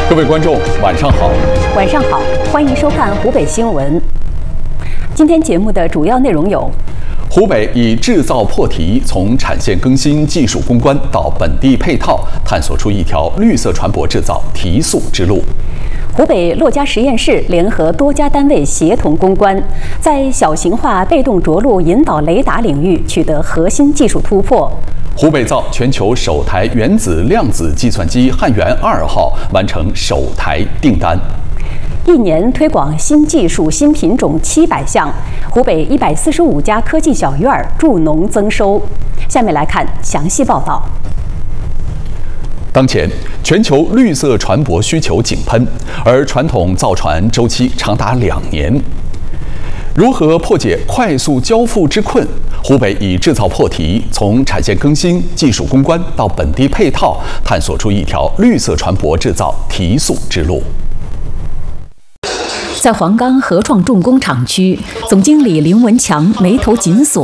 各位观众，晚上好。 晚上好，欢迎收看湖北新闻。今天节目的主要内容有： 湖北以制造破题，从产线更新、技术攻关到本地配套，探索出一条绿色船舶制造提速之路。 湖北洛家实验室联合多家单位协同攻关，在小型化被动着陆引导雷达领域取得核心技术突破。 湖北造全球首台原子量子计算机汉源2号完成首台订单。 一年推广新技术新品种700项，湖北145家科技小院助农增收。下面来看详细报道。 当前，全球绿色船舶需求井喷，而传统造船周期长达2年。如何破解快速交付之困？湖北以制造破题，从产线更新、技术攻关到本地配套，探索出一条绿色船舶制造提速之路。 在黄冈合创重工厂区，总经理林文强眉头紧锁，